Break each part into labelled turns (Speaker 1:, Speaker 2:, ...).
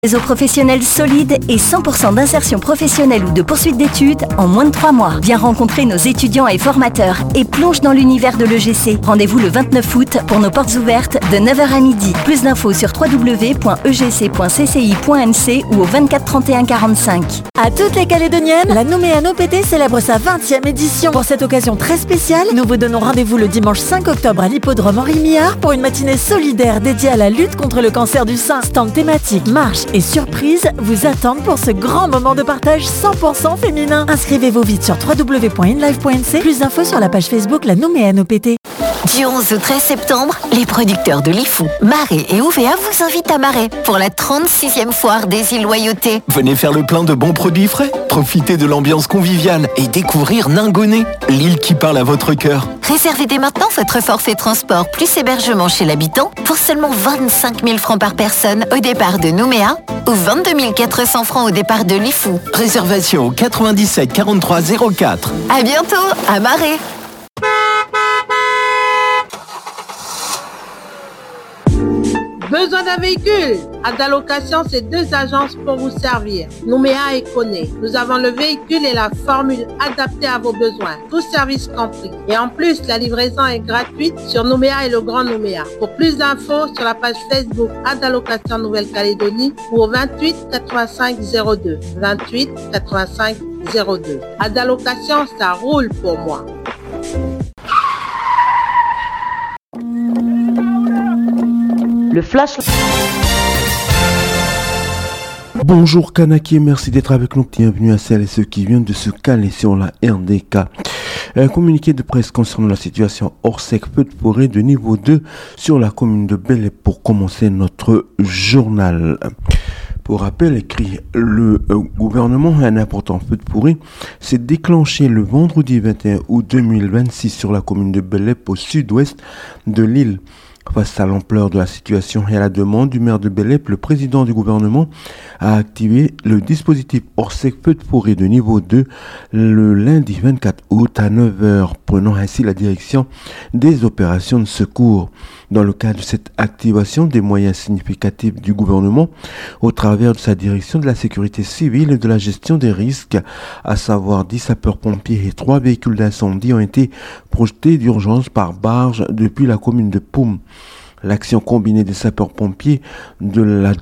Speaker 1: Réseau professionnel solide et 100% d'insertion professionnelle ou de poursuite d'études en moins de 3 mois. Viens rencontrer nos étudiants et formateurs et plonge dans l'univers de l'EGC. Rendez-vous le 29 août pour nos portes ouvertes de 9h à midi. Plus d'infos sur www.egc.cci.nc ou au 24 31 45.
Speaker 2: À toutes les Calédoniennes, la Nouméa NOPT célèbre sa 20e édition. Pour cette occasion très spéciale, nous vous donnons rendez-vous le dimanche 5 octobre à l'hippodrome Henri Millard pour une matinée solidaire dédiée à la lutte contre le cancer du sein. Stand thématique, marche et surprise vous attendent pour ce grand moment de partage 100% féminin. Inscrivez-vous vite sur www.inlive.nc. Plus d'infos sur la page Facebook La Nouméa NOPT.
Speaker 3: Du 11 au 13 septembre, les producteurs de Lifou, Marais et OVA vous invitent à Marais pour la 36e foire des îles Loyauté.
Speaker 4: Venez faire le plein de bons produits frais, profitez de l'ambiance conviviale et découvrir Ningoné, l'île qui parle à votre cœur.
Speaker 3: Réservez dès maintenant votre forfait transport plus hébergement chez l'habitant pour seulement 25 000 francs par personne au départ de Nouméa ou 22 400 francs au départ de Lifou.
Speaker 4: Réservation au 97 43 04.
Speaker 3: À bientôt à Marais.
Speaker 5: Besoin d'un véhicule? Adalocation, c'est 2 agences pour vous servir. Nouméa et Koné. Nous avons le véhicule et la formule adaptée à vos besoins. Tout service compris. Et en plus, la livraison est gratuite sur Nouméa et le Grand Nouméa. Pour plus d'infos, sur la page Facebook Adalocation Nouvelle-Calédonie ou au 28 85 02. 28 85 02. Adalocation, ça roule pour moi.
Speaker 6: Le flash.
Speaker 7: Bonjour Kanaki, merci d'être avec nous. Bienvenue à celles et ceux qui viennent de se caler sur la RDK. Un communiqué de presse concernant la situation hors sec feu de forêt de niveau 2 sur la commune de Bel-Air pour commencer notre journal. Pour rappel, écrit le gouvernement, un important feu de forêt s'est déclenché le vendredi 21 août 2026 sur la commune de Bel-Air au sud-ouest de l'île. Face à l'ampleur de la situation et à la demande du maire de Bel-Air, le président du gouvernement a activé le dispositif hors sec feu de forêt de niveau 2 le lundi 24 août à 9h, prenant ainsi la direction des opérations de secours. Dans le cadre de cette activation, des moyens significatifs du gouvernement au travers de sa direction de la sécurité civile et de la gestion des risques, à savoir 10 sapeurs-pompiers et 3 véhicules d'incendie ont été projetés d'urgence par barge depuis la commune de Poum. L'action combinée des sapeurs-pompiers, de la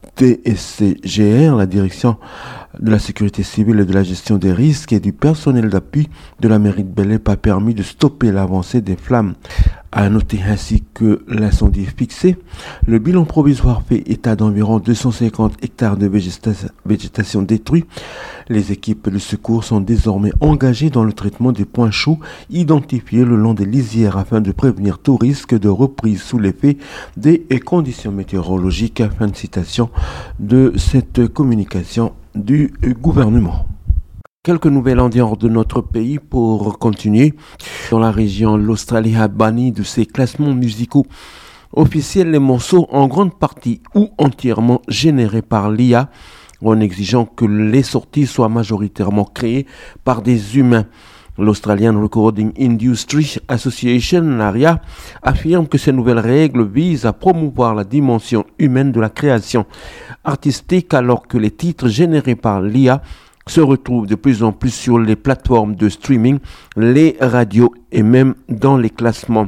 Speaker 7: DSCGR, la direction de la sécurité civile et de la gestion des risques, et du personnel d'appui de la mairie de Bel-Air a permis de stopper l'avancée des flammes. À noter ainsi que l'incendie est fixé. Le bilan provisoire fait état d'environ 250 hectares de végétation détruite. Les équipes de secours sont désormais engagées dans le traitement des points chauds identifiés le long des lisières afin de prévenir tout risque de reprise sous l'effet des conditions météorologiques. Fin de citation de cette communication du gouvernement. Quelques nouvelles en dehors de notre pays pour continuer. Dans la région, l'Australie a banni de ses classements musicaux officiels les morceaux en grande partie ou entièrement générés par l'IA, en exigeant que les sorties soient majoritairement créées par des humains. L'Australian Recording Industry Association, l'ARIA, affirme que ces nouvelles règles visent à promouvoir la dimension humaine de la création artistique alors que les titres générés par l'IA se retrouvent de plus en plus sur les plateformes de streaming, les radios et même dans les classements.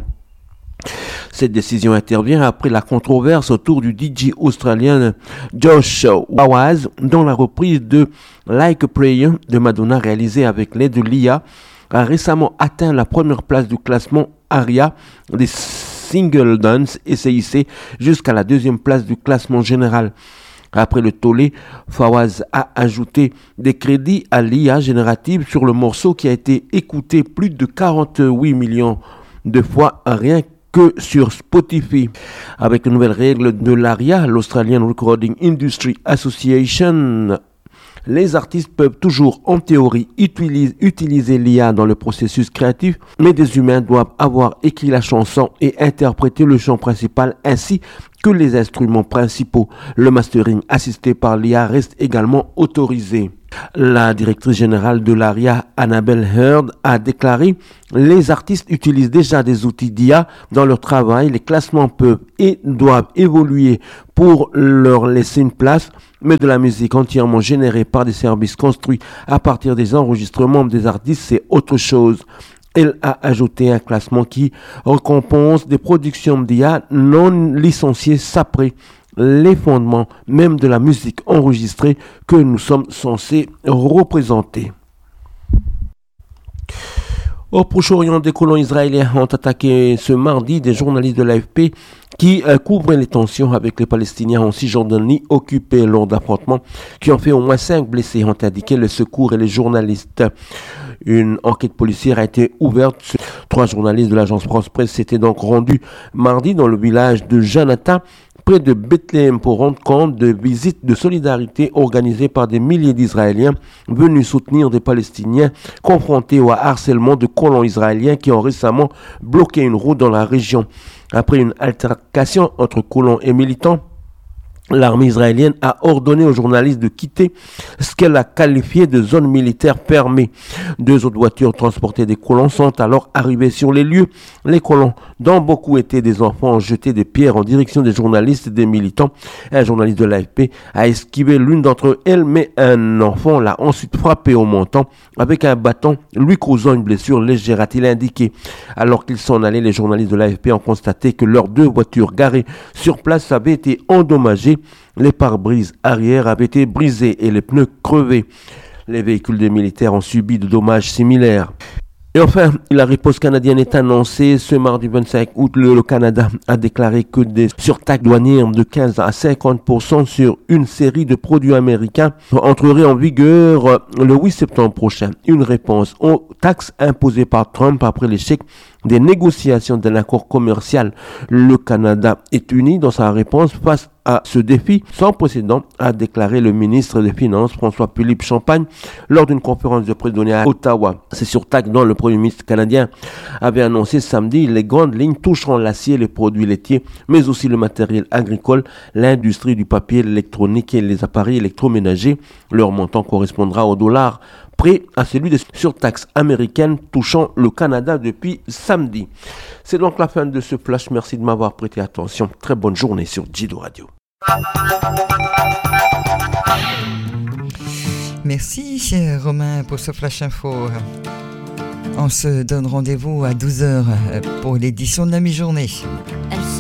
Speaker 7: Cette décision intervient après la controverse autour du DJ australien Josh Wawaz, dont la reprise de Like a Prayer de Madonna réalisée avec l'aide de l'IA a récemment atteint la première place du classement ARIA des Single Dance SIC jusqu'à la 2e place du classement général. Après le tollé, Fawaz a ajouté des crédits à l'IA générative sur le morceau qui a été écouté plus de 48 millions de fois rien que sur Spotify. Avec les nouvelles règles de l'ARIA, l'Australian Recording Industry Association, les artistes peuvent toujours, en théorie, utiliser l'IA dans le processus créatif, mais des humains doivent avoir écrit la chanson et interprété le chant principal ainsi que les instruments principaux. Le mastering assisté par l'IA reste également autorisé. La directrice générale de l'ARIA, Annabelle Heard, a déclaré « Les artistes utilisent déjà des outils d'IA dans leur travail. Les classements peuvent et doivent évoluer pour leur laisser une place mais de la musique entièrement générée par des services construits à partir des enregistrements des artistes, c'est autre chose. Elle a ajouté un classement qui récompense des productions d'IA non licenciées s'après les fondements même de la musique enregistrée que nous sommes censés représenter. Au Proche-Orient, des colons israéliens ont attaqué ce mardi des journalistes de l'AFP qui couvraient les tensions avec les Palestiniens en Cisjordanie occupés lors d'affrontements qui ont fait au moins 5 blessés, ont indiqué les secours et les journalistes. Une enquête policière a été ouverte. 3 journalistes de l'agence France Presse s'étaient donc rendus mardi dans le village de Janata, près de Bethléem, pour rendre compte de visites de solidarité organisées par des milliers d'Israéliens venus soutenir des Palestiniens confrontés au harcèlement de colons israéliens qui ont récemment bloqué une route dans la région. Après une altercation entre colons et militants, l'armée israélienne a ordonné aux journalistes de quitter ce qu'elle a qualifié de zone militaire fermée. 2 autres voitures transportées des colons sont alors arrivées sur les lieux. Les colons, dont beaucoup étaient des enfants, ont jeté des pierres en direction des journalistes et des militants. Un journaliste de l'AFP a esquivé l'une d'entre elles, mais un enfant l'a ensuite frappé au menton avec un bâton, lui causant une blessure légère, a-t-il indiqué. Alors qu'ils s'en allaient, les journalistes de l'AFP ont constaté que leurs 2 voitures garées sur place avaient été endommagées. Les pare-brises arrière avaient été brisés et les pneus crevés. Les véhicules des militaires ont subi de dommages similaires. Et enfin, la riposte canadienne est annoncée. Ce mardi 25 août, le Canada a déclaré que des surtaxes douanières de 15 à 50% sur une série de produits américains entreraient en vigueur le 8 septembre prochain. Une réponse aux taxes imposées par Trump après l'échec des négociations d'un accord commercial. Le Canada est uni dans sa réponse face à ce défi sans précédent, a déclaré le ministre des Finances François-Philippe Champagne lors d'une conférence de presse donnée à Ottawa. Ces surtaxes dont le Premier ministre canadien avait annoncé samedi, les grandes lignes toucheront l'acier, les produits laitiers, mais aussi le matériel agricole, l'industrie du papier, l'électronique et les appareils électroménagers. Leur montant correspondra au dollar près à celui des surtaxes américaines touchant le Canada depuis samedi. C'est donc la fin de ce flash. Merci de m'avoir prêté attention. Très bonne journée sur Jido Radio.
Speaker 8: Merci Romain pour ce flash info. On se donne rendez-vous à 12h pour l'édition de la mi-journée.